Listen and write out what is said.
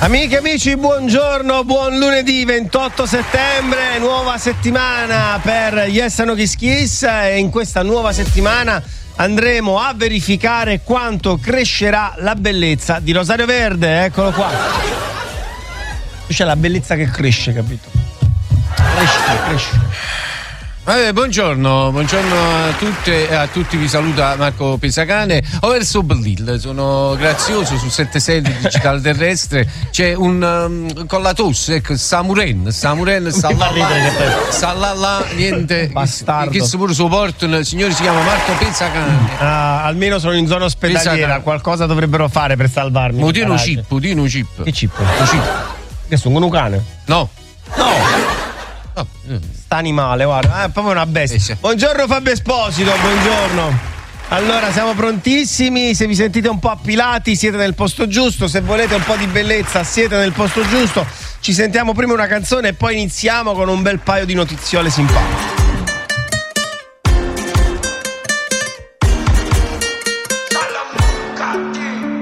Amiche e amici, buongiorno, buon lunedì 28 settembre, nuova settimana per Yes No Kiss Kiss, e in questa nuova settimana andremo a verificare quanto crescerà la bellezza di Rosario Verde. Eccolo qua. C'è la bellezza che cresce, capito? Cresce. Buongiorno a tutte e a tutti, vi saluta Marco Pesacane. Ho verso Bellil, sono grazioso su 76 Digitale Terrestre. C'è un con la tosse, ecco, Samuren, sta là, niente. Bastardo. Che pure supportano, il signore si chiama Marco Pesacane. Almeno sono in zona ospedaliera, Pesacane. Qualcosa dovrebbero fare per salvarmi. Modino chip. Che chip? Che sono un cane? No. Sta animale, guarda, è proprio una bestia. Sì. Buongiorno Fabio Esposito, buongiorno. Allora, siamo prontissimi. Se vi sentite un po' appilati, siete nel posto giusto. Se volete un po' di bellezza, siete nel posto giusto. Ci sentiamo prima una canzone e poi iniziamo con un bel paio di notiziole simpatiche.